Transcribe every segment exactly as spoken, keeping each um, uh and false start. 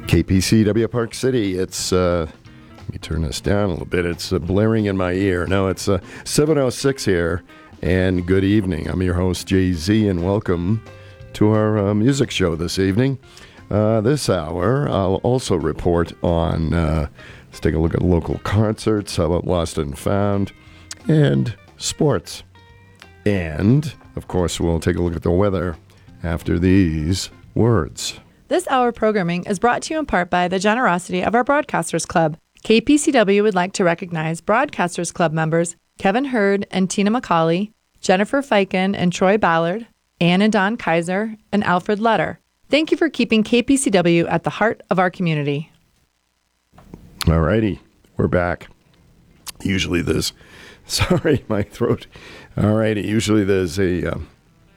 K P C W Park City. It's, uh, let me turn this down a little bit. It's uh, blaring in my ear. No, it's uh, seven oh six here, and good evening. I'm your host, Jay Z, and welcome to our uh, music show this evening. Uh, this hour, I'll also report on, uh, let's take a look at local concerts, how about Lost and Found, and sports. And, of course, we'll take a look at the weather after these words. This hour programming is brought to you in part by the generosity of our Broadcasters Club. K P C W would like to recognize Broadcasters Club members Kevin Hurd and Tina McCauley, Jennifer Fiken and Troy Ballard, Ann and Don Kaiser, and Alfred Letter. Thank you for keeping K P C W at the heart of our community. All righty, we're back. Usually there's, sorry, my throat. All righty, usually there's a um,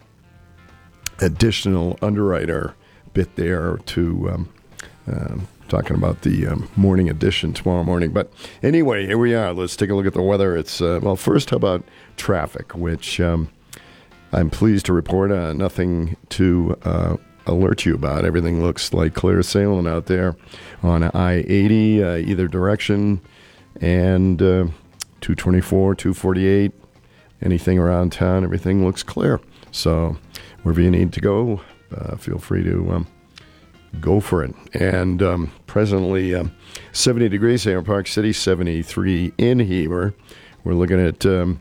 additional underwriter bit there to um, uh, talking about the um, morning edition tomorrow morning. But anyway, here we are. Let's take a look at the weather. It's, uh, well, first, how about traffic, which um, I'm pleased to report uh, nothing to uh, alert you about. Everything looks like clear sailing out there on I eighty, uh, either direction, and uh, two twenty-four, two forty-eight, anything around town, everything looks clear. So wherever you need to go, Uh, feel free to um, go for it. And um, presently, um, seventy degrees here in Park City, seventy-three in Heber. We're looking at um,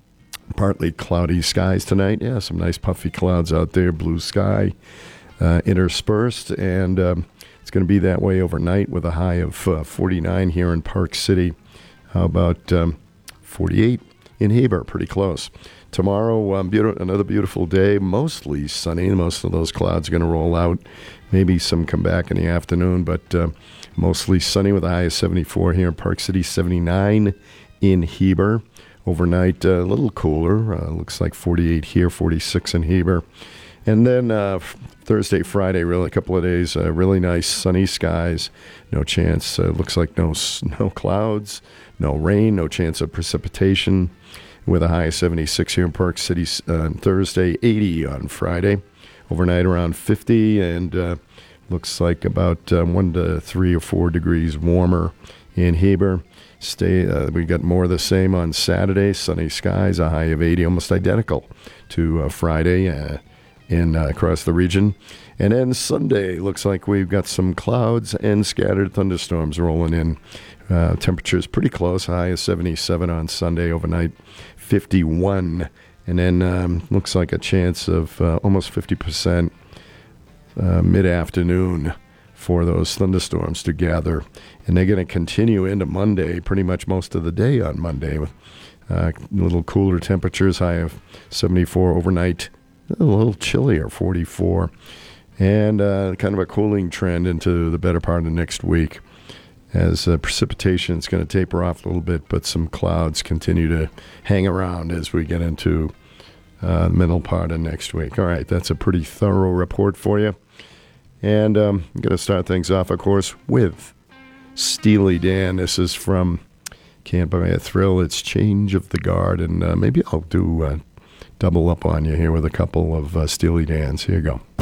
partly cloudy skies tonight. Yeah, some nice puffy clouds out there, blue sky uh, interspersed. And um, it's going to be that way overnight with a high of uh, forty-nine here in Park City. How about um, forty-eight in Heber? Pretty close. Tomorrow, um, be- another beautiful day, mostly sunny. Most of those clouds are going to roll out. Maybe some come back in the afternoon, but uh, mostly sunny with a high of seventy-four here in Park City, seventy-nine in Heber. Overnight, uh, a little cooler. Uh, looks like forty-eight here, forty-six in Heber. And then uh, Thursday, Friday, really a couple of days, uh, really nice sunny skies. No chance, uh, looks like no, no clouds, no rain, no chance of precipitation. With a high of seventy-six here in Park City on uh, Thursday, eighty on Friday. Overnight around fifty, and uh, looks like about uh, one to three or four degrees warmer in Heber. Stay. Uh, we got more of the same on Saturday. Sunny skies, a high of eighty, almost identical to uh, Friday uh, in uh, across the region. And then Sunday looks like we've got some clouds and scattered thunderstorms rolling in. Uh, temperatures pretty close. High of seventy-seven on Sunday, overnight fifty-one. And then um, looks like a chance of uh, almost fifty percent uh, mid-afternoon for those thunderstorms to gather. And they're going to continue into Monday, pretty much most of the day on Monday, with uh, little cooler temperatures, high of seventy-four overnight, a little chillier, forty-four. And uh, kind of a cooling trend into the better part of next week, as uh, precipitation is going to taper off a little bit, but some clouds continue to hang around as we get into uh, the middle part of next week. All right, that's a pretty thorough report for you. And um, I'm going to start things off, of course, with Steely Dan. This is from Can't Buy a Thrill. It's Change of the Guard, and uh, maybe I'll do uh, double up on you here with a couple of uh, Steely Dans. Here you go.